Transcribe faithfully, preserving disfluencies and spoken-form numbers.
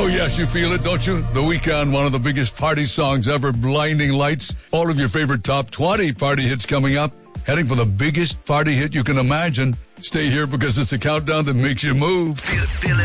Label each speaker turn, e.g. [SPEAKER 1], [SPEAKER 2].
[SPEAKER 1] Oh, yes, you feel it, don't you? The Weeknd, one of the biggest party songs ever, Blinding Lights. All of your favorite top twenty party hits coming up. Heading for the biggest party hit you can imagine. Stay here because it's a countdown that makes you move. Feel it, feel it.